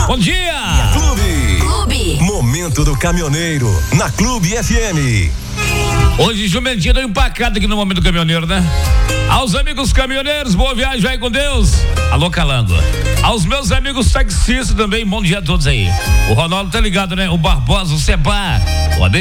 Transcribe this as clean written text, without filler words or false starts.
Bom dia! Clube. Momento do caminhoneiro na Clube FM. Hoje, jumentinho deu empacado aqui no Momento do Caminhoneiro, né? Aos amigos caminhoneiros, boa viagem, vai com Deus. Alô, Calango. Aos meus amigos taxistas também, bom dia a todos aí. O Ronaldo tá ligado, né? O Barbosa, o Seba.